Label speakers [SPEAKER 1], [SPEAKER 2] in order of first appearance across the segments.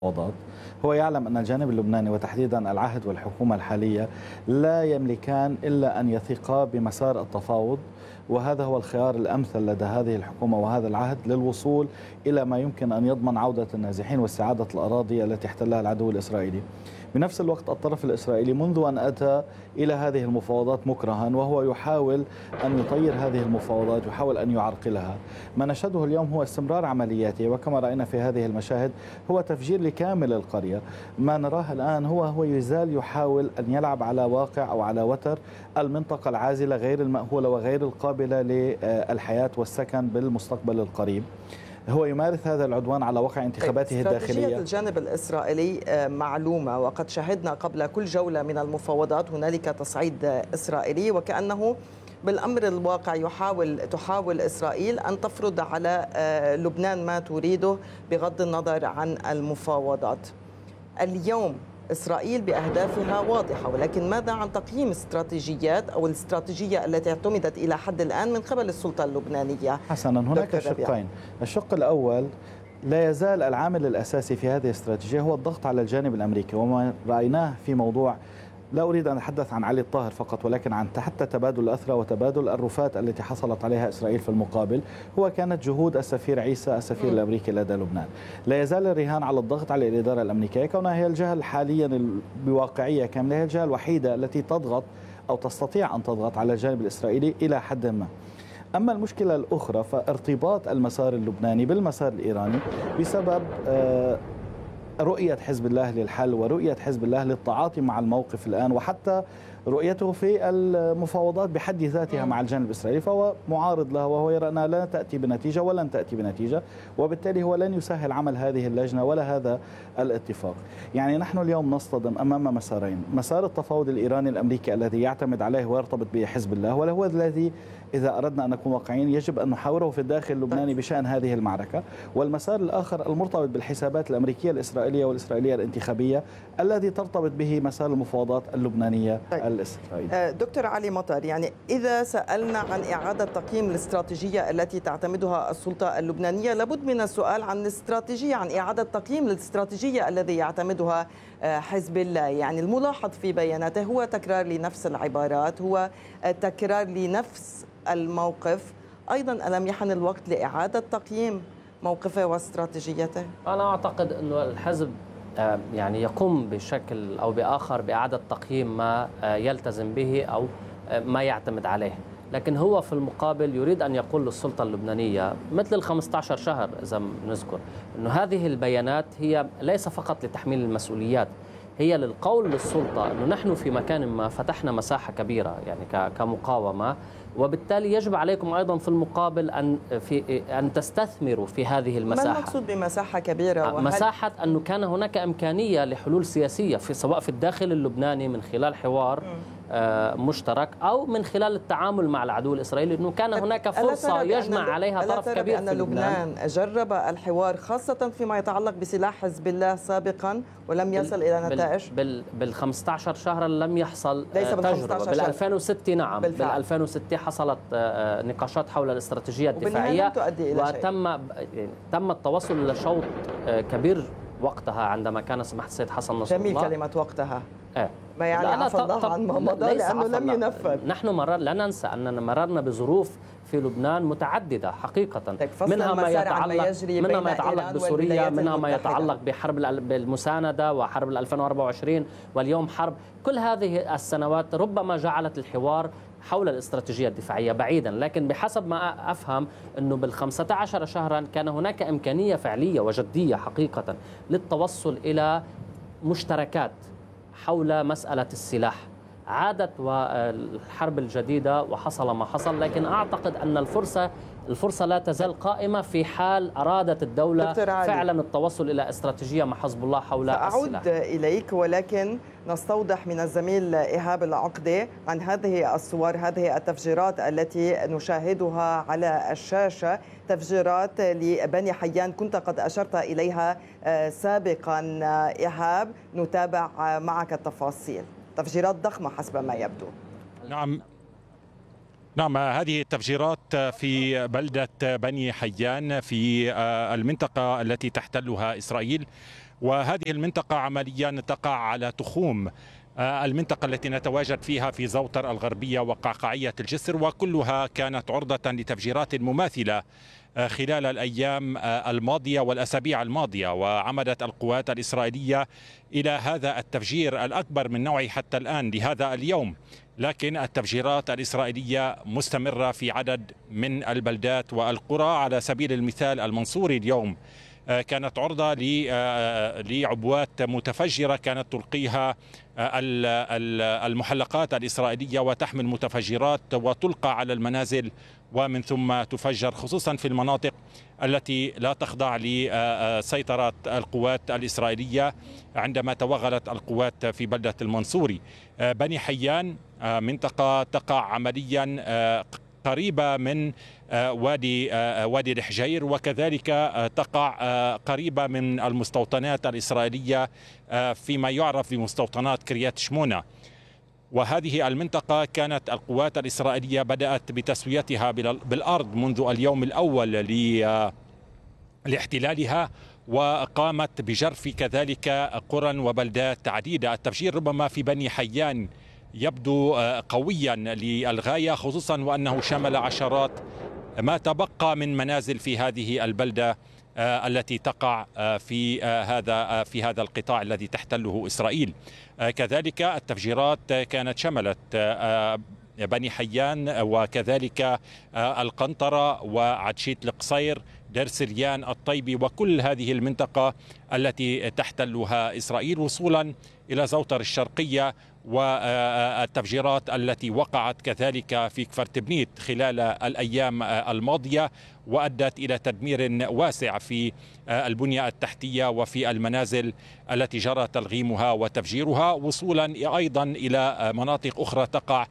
[SPEAKER 1] المفاوضات. هو يعلم أن الجانب اللبناني وتحديدا العهد والحكومة الحالية لا يملكان إلا أن يثقا بمسار التفاوض، وهذا هو الخيار الأمثل لدى هذه الحكومة وهذا العهد للوصول إلى ما يمكن أن يضمن عودة النازحين واستعادة الأراضي التي احتلها العدو الإسرائيلي. بنفس الوقت الطرف الإسرائيلي منذ أن أتى إلى هذه المفاوضات مكرها وهو يحاول أن يطير هذه المفاوضات، يحاول أن يعرقلها. ما نشهده اليوم هو استمرار عملياته، وكما رأينا في هذه المشاهد هو تفجير لكامل القرية. ما نراه الآن هو يزال يحاول أن يلعب على واقع أو على وتر المنطقة العازلة غير المأهولة وغير القابلة للحياة والسكن بالمستقبل القريب. هو يمارس هذا العدوان على وقع انتخاباته الداخلية.
[SPEAKER 2] استراتيجية الجانب الإسرائيلي معلومة، وقد شهدنا قبل كل جولة من المفاوضات هنالك تصعيد إسرائيلي، وكأنه بالأمر الواقع تحاول إسرائيل أن تفرض على لبنان ما تريده بغض النظر عن المفاوضات. اليوم إسرائيل بأهدافها واضحة، ولكن ماذا عن تقييم استراتيجيات أو الاستراتيجية التي اعتمدت إلى حد الآن من قبل السلطة اللبنانية؟
[SPEAKER 1] حسنا، هناك شقين. الشق الأول، لا يزال العامل الأساسي في هذه الاستراتيجية هو الضغط على الجانب الأمريكي، وما رأيناه في موضوع، لا أريد أن أتحدث عن علي الطاهر فقط، ولكن عن حتى تبادل الأسرى وتبادل الرفات التي حصلت عليها إسرائيل في المقابل، هو كانت جهود السفير عيسى السفير الأمريكي لدى لبنان. لا يزال الرهان على الضغط على الإدارة الأمريكية، كونها هي الجهة حاليا بواقعية كاملة هي الجهة الوحيدة التي تضغط أو تستطيع أن تضغط على الجانب الإسرائيلي إلى حد ما. أما المشكلة الأخرى فارتباط المسار اللبناني بالمسار الإيراني بسبب رؤية حزب الله للحل ورؤية حزب الله للتعاطي مع الموقف الآن، وحتى رؤيته في المفاوضات بحد ذاتها مع الجانب الإسرائيلي، فهو معارض لها وهو يرى أنها لا تأتي بنتيجة ولن تأتي بنتيجة، وبالتالي هو لن يسهل عمل هذه اللجنة ولا هذا الاتفاق. يعني نحن اليوم نصطدم أمام مسارين: مسار التفاوض الإيراني الأمريكي الذي يعتمد عليه ويرتبط بحزب الله، وهو الذي إذا أردنا أن نكون واقعيين يجب أن نحاوره في الداخل اللبناني بشأن هذه المعركة، والمسار الآخر المرتبط بالحسابات الأمريكية الإسرائيلية والإسرائيلية الانتخابية الذي ترتبط به مسار المفاوضات اللبنانية الإسرائيلية.
[SPEAKER 2] دكتور علي مطر، يعني إذا سألنا عن إعادة تقييم الاستراتيجية التي تعتمدها السلطة اللبنانية، لابد من السؤال عن الاستراتيجية، عن إعادة تقييم الاستراتيجية الذي يعتمدها حزب الله. يعني الملاحظ في بياناته هو تكرار لنفس العبارات، هو تكرار لنفس الموقف. أيضا ألم يحن الوقت لإعادة تقييم موقفه واستراتيجيته؟
[SPEAKER 3] أنا أعتقد أنه الحزب يعني يقوم بشكل أو بآخر بإعادة تقييم ما يلتزم به أو ما يعتمد عليه، لكن هو في المقابل يريد أن يقول للسلطة اللبنانية مثل 15 شهر إذا نذكر أنه هذه البيانات هي ليس فقط لتحميل المسؤوليات، هي للقول للسلطة أنه نحن في مكان ما فتحنا مساحة كبيرة يعني كمقاومة، وبالتالي يجب عليكم أيضا في المقابل أن تستثمروا في هذه المساحة.
[SPEAKER 2] ما المقصود بمساحة كبيرة؟
[SPEAKER 3] مساحة أنه كان هناك إمكانية لحلول سياسية سواء في الداخل اللبناني من خلال حوار مشترك أو من خلال التعامل مع العدو الإسرائيلي، أنه كان هناك فرصة يجمع عليها طرف كبير
[SPEAKER 2] في لبنان. جرب الحوار خاصة فيما يتعلق بسلاح حزب الله سابقا ولم يصل إلى نتائج؟
[SPEAKER 3] بال15 شهرا لم يحصل تجربة. بال2006 نعم، بال2006 حصلت نقاشات حول الاستراتيجية الدفاعية تم التوصل إلى شوط كبير وقتها عندما كان سماحة السيد حسن نصر الله.
[SPEAKER 2] جميل كلمة وقتها. ما يعني عفى الله عن ما مضى لأنه لم ينفذ.
[SPEAKER 3] نحن لا ننسى أننا مررنا بظروف في لبنان متعددة حقيقة، منها ما يتعلق بسوريا، منها ما يتعلق بحرب بالمساندة وحرب 2024 واليوم حرب. كل هذه السنوات ربما جعلت الحوار حول الاستراتيجية الدفاعية بعيدا، لكن بحسب ما أفهم أنه بال15 شهرا كان هناك إمكانية فعلية وجدية حقيقة للتوصل إلى مشتركات حول مسألة السلاح. عادت والحرب الجديدة وحصل ما حصل، لكن أعتقد أن الفرصة لا تزال قائمة في حال أرادت الدولة فعلا التوصل إلى استراتيجية مع حزب الله حول السلاح.
[SPEAKER 2] أعود إليك، ولكن نستوضح من الزميل إيهاب العقدة عن هذه الصور، هذه التفجيرات التي نشاهدها على الشاشة، تفجيرات لبني حيان كنت قد أشرت إليها سابقا. إيهاب، نتابع معك التفاصيل. تفجيرات ضخمة حسب ما يبدو.
[SPEAKER 4] نعم، هذه التفجيرات في بلدة بني حيان في المنطقة التي تحتلها إسرائيل، وهذه المنطقة عمليا تقع على تخوم المنطقة التي نتواجد فيها في زوطر الغربية وقعقاعية الجسر، وكلها كانت عرضة لتفجيرات مماثلة خلال الأيام الماضية والأسابيع الماضية. وعمدت القوات الإسرائيلية إلى هذا التفجير الأكبر من نوعه حتى الآن لهذا اليوم، لكن التفجيرات الإسرائيلية مستمرة في عدد من البلدات والقرى. على سبيل المثال المنصوري اليوم كانت عرضة لعبوات متفجرة كانت تلقيها المحلقات الإسرائيلية وتحمل متفجرات وتلقى على المنازل ومن ثم تفجر، خصوصا في المناطق التي لا تخضع لسيطرة القوات الإسرائيلية. عندما توغلت القوات في بلدة المنصوري، بني حيان منطقة تقع عمليا قريبة من وادي الحجير، وكذلك تقع قريبة من المستوطنات الإسرائيلية فيما يعرف بمستوطنات كريات شمونة. وهذه المنطقة كانت القوات الإسرائيلية بدأت بتسويتها بالأرض منذ اليوم الأول لاحتلالها، وقامت بجرف كذلك قرى وبلدات عديدة. التفجير ربما في بني حيان يبدو قويا للغاية، خصوصا وأنه شمل عشرات ما تبقى من منازل في هذه البلدة التي تقع في هذا القطاع الذي تحتله إسرائيل. كذلك التفجيرات كانت شملت بني حيان وكذلك القنطرة وعدشيت القصير، دير سريان، الطيبي، وكل هذه المنطقة التي تحتلها إسرائيل، وصولا إلى زوطر الشرقية والتفجيرات التي وقعت كذلك في كفر تبنيت خلال الأيام الماضية، وأدت إلى تدمير واسع في البنية التحتية وفي المنازل التي جرى تلغيمها وتفجيرها، وصولا أيضا إلى مناطق أخرى تقع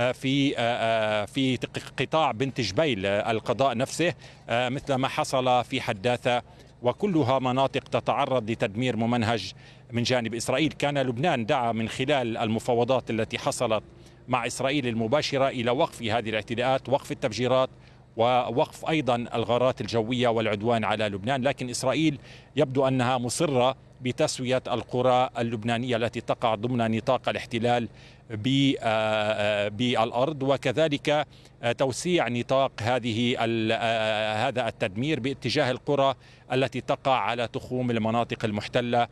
[SPEAKER 4] في قطاع بنت جبيل القضاء نفسه، مثل ما حصل في حداثة، وكلها مناطق تتعرض لتدمير ممنهج من جانب إسرائيل. كان لبنان دعا من خلال المفاوضات التي حصلت مع إسرائيل المباشرة إلى وقف هذه الاعتداءات، وقف التفجيرات، ووقف أيضا الغارات الجوية والعدوان على لبنان، لكن إسرائيل يبدو أنها مصرة بتسوية القرى اللبنانية التي تقع ضمن نطاق الاحتلال بالأرض، وكذلك توسيع نطاق هذا التدمير باتجاه القرى التي تقع على تخوم المناطق المحتلة،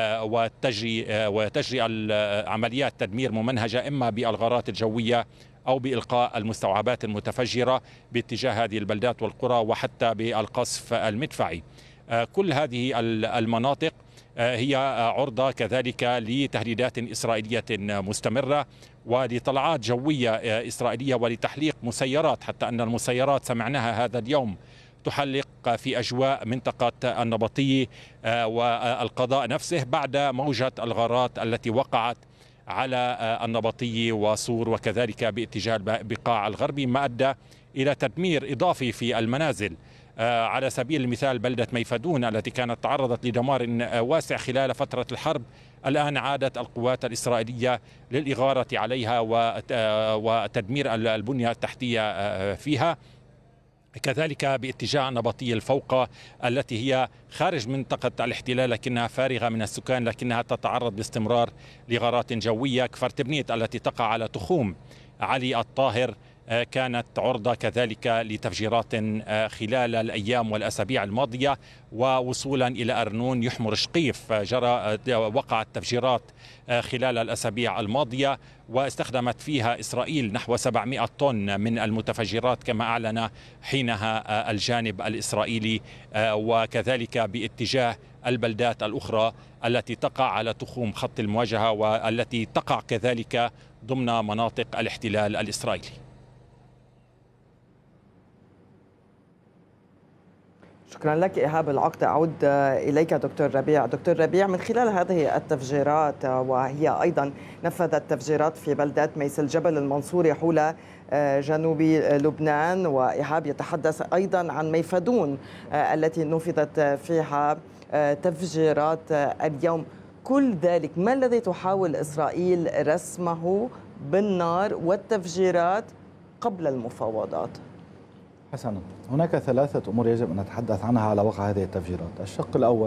[SPEAKER 4] وتجري عمليات تدمير ممنهجة إما بالغارات الجوية أو بإلقاء المستوعبات المتفجرة باتجاه هذه البلدات والقرى، وحتى بالقصف المدفعي. كل هذه المناطق هي عرضة كذلك لتهديدات إسرائيلية مستمرة ولطلعات جوية إسرائيلية ولتحليق مسيرات، حتى أن المسيرات سمعناها هذا اليوم تحلق في أجواء منطقة النبطية والقضاء نفسه بعد موجة الغارات التي وقعت على النبطية وصور وكذلك باتجاه البقاع الغربي، ما أدى إلى تدمير إضافي في المنازل. على سبيل المثال بلدة ميفدون التي كانت تعرضت لدمار واسع خلال فترة الحرب، الآن عادت القوات الإسرائيلية للإغارة عليها وتدمير البنية التحتية فيها. كذلك باتجاه النبطية الفوقة التي هي خارج منطقة الاحتلال لكنها فارغة من السكان، لكنها تتعرض باستمرار لغارات جوية. كفر تبنيت التي تقع على تخوم علي الطاهر كانت عرضة كذلك لتفجيرات خلال الأيام والأسابيع الماضية، ووصولا إلى أرنون يحمر شقيف وقعت تفجيرات خلال الأسابيع الماضية، واستخدمت فيها إسرائيل نحو 700 طن من المتفجرات كما أعلن حينها الجانب الإسرائيلي، وكذلك باتجاه البلدات الأخرى التي تقع على تخوم خط المواجهة والتي تقع كذلك ضمن مناطق الاحتلال الإسرائيلي.
[SPEAKER 2] شكرا لك إيهاب العقدة. أعود إليك دكتور ربيع. دكتور ربيع، من خلال هذه التفجيرات، وهي أيضا نفذت تفجيرات في بلدات ميس الجبل المنصوري حول جنوب لبنان، وإيهاب يتحدث أيضا عن ميفدون التي نفذت فيها تفجيرات اليوم، كل ذلك ما الذي تحاول إسرائيل رسمه بالنار والتفجيرات قبل المفاوضات؟
[SPEAKER 1] حسنا، هناك ثلاثة أمور يجب أن نتحدث عنها على وقع هذه التفجيرات. الشق الأول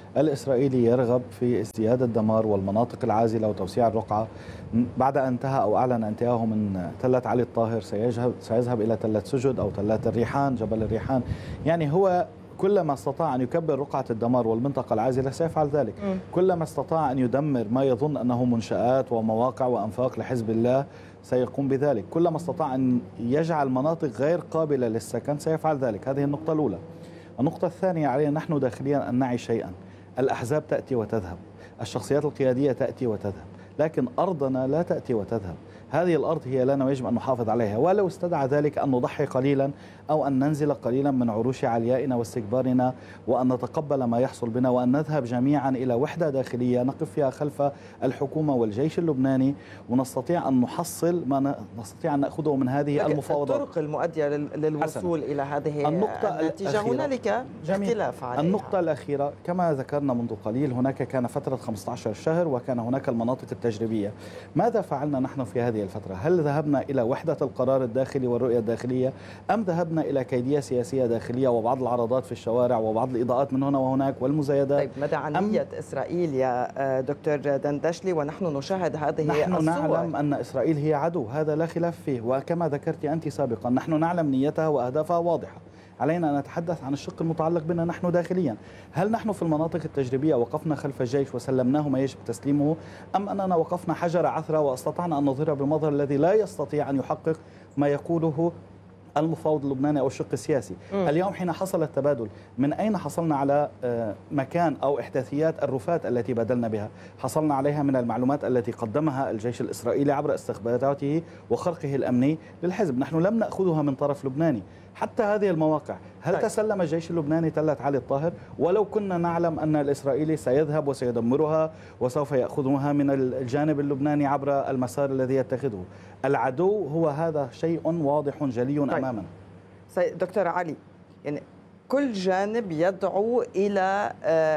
[SPEAKER 1] الإسرائيلي يرغب في ازدياد الدمار والمناطق العازلة وتوسيع الرقعة. بعد أن انتهى أو أعلن انتهائه من تلة علي الطاهر سيذهب إلى تلة سجد أو تلة الريحان، جبل الريحان. يعني هو كلما استطاع أن يكبر رقعة الدمار والمنطقة العازلة سيفعل ذلك. كلما استطاع أن يدمر ما يظن أنه منشآت ومواقع وأنفاق لحزب الله سيقوم بذلك. كلما استطاع أن يجعل مناطق غير قابلة للسكن سيفعل ذلك. هذه النقطة الأولى. النقطة الثانية، علينا نحن داخليا أن نعي شيئا. الأحزاب تأتي وتذهب، الشخصيات القيادية تأتي وتذهب، لكن أرضنا لا تأتي وتذهب. هذه الأرض هي لنا ويجب أن نحافظ عليها، ولو استدعى ذلك أن نضحي قليلا أو أن ننزل قليلا من عروش عليائنا واستكبارنا، وأن نتقبل ما يحصل بنا، وأن نذهب جميعا إلى وحدة داخلية نقف فيها خلف الحكومة والجيش اللبناني، ونستطيع أن نحصل ما نستطيع أن نأخذه من هذه المفاوضات.
[SPEAKER 2] الطرق المؤدية للوصول إلى هذه النتيجة هنالك اختلاف عليها.
[SPEAKER 1] النقطة الأخيرة كما ذكرنا منذ قليل، هناك كان فترة 15 شهر وكان هناك المناطق التجريبية. ماذا فعلنا نحن في هذه الفترة؟ هل ذهبنا إلى وحدة القرار الداخلي والرؤية الداخلية، أم ذهبنا إلى كيدية سياسية داخلية وبعض العرضات في الشوارع وبعض الإضاءات من هنا وهناك والمزايدات؟
[SPEAKER 2] طيب، مدى عنية إسرائيل يا دكتور دندشلي ونحن نشاهد هذه
[SPEAKER 1] نحن
[SPEAKER 2] الصور؟
[SPEAKER 1] نعلم أن إسرائيل هي عدو، هذا لا خلاف فيه، وكما ذكرت أنت سابقا نحن نعلم نيتها وأهدافها واضحة. علينا أن نتحدث عن الشق المتعلق بنا نحن داخليا. هل نحن في المناطق التجريبية وقفنا خلف الجيش وسلمناه ما يجب تسليمه، أم أننا وقفنا حجر عثرة واستطعنا أن نظهر بمظهر الذي لا يستطيع أن يحقق ما يقوله المفاوض اللبناني أو الشق السياسي؟ اليوم حين حصل التبادل، من أين حصلنا على مكان أو إحداثيات الرفات التي بدلنا بها؟ حصلنا عليها من المعلومات التي قدمها الجيش الإسرائيلي عبر استخباراته وخرقه الأمني للحزب. نحن لم نأخذها من طرف لبناني. حتى هذه المواقع، هل تسلم الجيش اللبناني تلة علي الطاهر؟ ولو كنا نعلم أن الإسرائيلي سيذهب وسيدمرها وسوف يأخذها من الجانب اللبناني عبر المسار الذي يتخذه. العدو هو هذا شيء واضح جلي أمامنا.
[SPEAKER 2] دكتور علي، يعني كل جانب يدعو إلى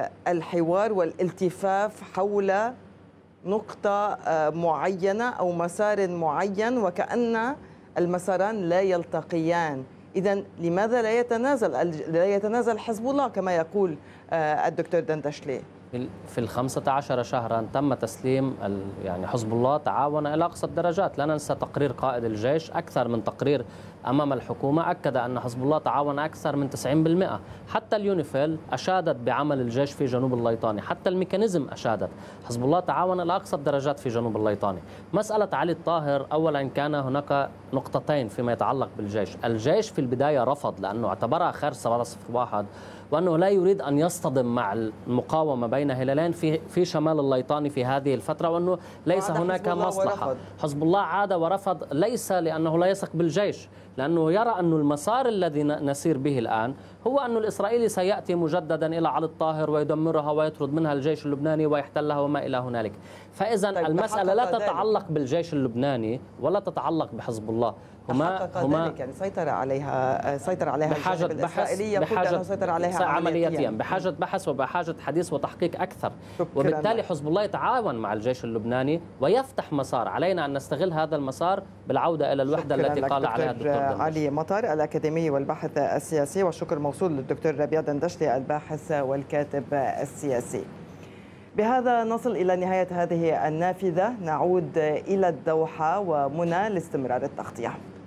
[SPEAKER 2] الحوار والالتفاف حول نقطة معينة أو مسار معين، وكأن المساران لا يلتقيان. إذن لماذا لا يتنازل حزب الله كما يقول الدكتور دندشلي؟
[SPEAKER 3] في 15 شهرا تم تسليم يعني حزب الله تعاون إلى أقصى الدرجات. لا ننسى تقرير قائد الجيش أكثر من تقرير أمام الحكومة أكد أن حزب الله تعاون أكثر من 90%. حتى اليونيفيل أشادت بعمل الجيش في جنوب الليطاني، حتى الميكانيزم أشادت. حزب الله تعاون إلى أقصى الدرجات في جنوب الليطاني. مسألة علي الطاهر، أولا كان هناك نقطتين فيما يتعلق بالجيش. الجيش في البداية رفض لأنه اعتبرها خارج 701، وأنه لا يريد أن يصطدم مع المقاومة بين هلالين في شمال الليطاني في هذه الفترة، وأنه ليس هناك مصلحة. حزب الله عاد ورفض، ليس لأنه لا يثق بالجيش، لأنه يرى أن المسار الذي نسير به الآن هو أن الإسرائيلي سيأتي مجددا إلى علي الطاهر ويدمرها ويطرد منها الجيش اللبناني ويحتلها وما إلى هنالك. فإذا المسألة لا تتعلق بالجيش اللبناني ولا تتعلق بحزب الله.
[SPEAKER 2] هما يعني سيطر عليها الجانب الإسرائيلي، يقول أنه سيطر عليها
[SPEAKER 3] عملياتيا، بحاجة بحث وبحاجة حديث وتحقيق أكثر. وبالتالي حزب الله يتعاون مع الجيش اللبناني ويفتح مسار. علينا أن نستغل هذا المسار بالعودة إلى الوحدة التي قال عليها الدكتور
[SPEAKER 2] علي مطر الأكاديمي والباحث السياسي، والشكر موصول للدكتور ربيع دندشلي الباحث والكاتب السياسي. بهذا نصل إلى نهاية هذه النافذة. نعود إلى الدوحة ومنى لاستمرار التغطية.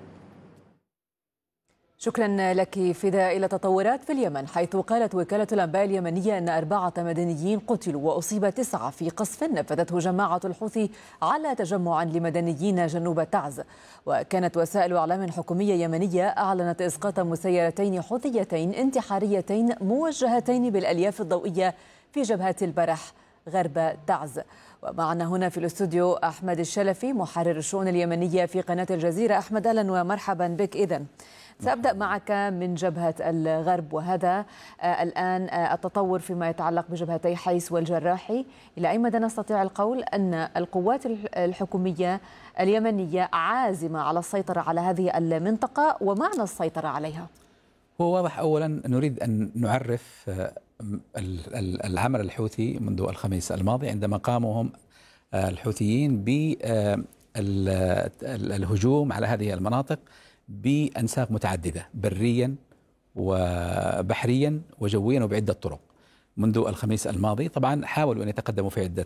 [SPEAKER 5] شكرا لك فداء. إلى تطورات في اليمن، حيث قالت وكالة الأنباء اليمنية أن 4 مدنيين قتلوا وأصيب 9 في قصف نفذته جماعة الحوثي على تجمع لمدنيين جنوب تعز. وكانت وسائل إعلام حكومية يمنية أعلنت إسقاط مسيرتين حوثيتين انتحاريتين موجهتين بالألياف الضوئية في جبهة البرح غرب تعز. ومعنا هنا في الاستوديو أحمد الشلفي محرر الشؤون اليمنية في قناة الجزيرة. أحمد، أهلا ومرحبا بك. إذن سأبدأ معك من جبهة الغرب، وهذا الآن التطور فيما يتعلق بجبهتي حيس والجراحي. إلى أي مدى نستطيع القول أن القوات الحكومية اليمنية عازمة على السيطرة على هذه المنطقة ومعنى السيطرة عليها؟
[SPEAKER 6] هو واضح. أولا نريد أن نعرف العمل الحوثي منذ الخميس الماضي، عندما قاموا هم الحوثيين بالهجوم على هذه المناطق بأنساق متعددة، بريا وبحريا وجويا وبعدة طرق. منذ الخميس الماضي. طبعا حاولوا أن يتقدموا في عدة